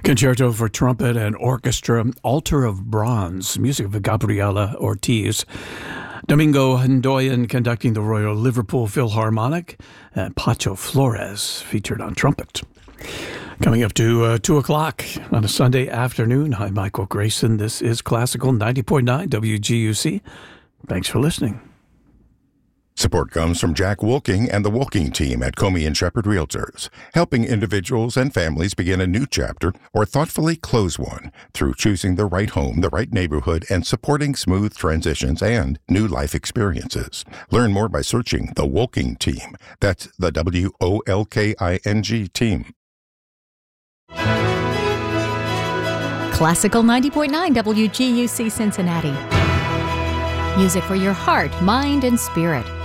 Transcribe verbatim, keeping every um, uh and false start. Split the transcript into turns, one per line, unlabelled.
Concerto for Trumpet and Orchestra, Altar of Bronze, music of Gabriela Ortiz. Domingo Ndoyen conducting the Royal Liverpool Philharmonic, and Pacho Flores featured on trumpet. Coming up to uh, two o'clock on a Sunday afternoon. I'm Michael Grayson. This is Classical ninety point nine W G U C. Thanks for listening.
Support comes from Jack Wolking and the Wolking team at Comey and Shepherd Realtors, helping individuals and families begin a new chapter or thoughtfully close one through choosing the right home, the right neighborhood, and supporting smooth transitions and new life experiences. Learn more by searching the Wolking team. That's the W O L K I N G team.
Classical ninety point nine W G U C Cincinnati. Music for your heart, mind, and spirit.